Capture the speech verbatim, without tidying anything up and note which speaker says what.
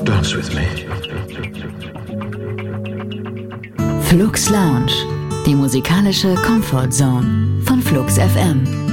Speaker 1: Dance with me.
Speaker 2: Flux Lounge, die musikalische Comfort Zone von Flux F M.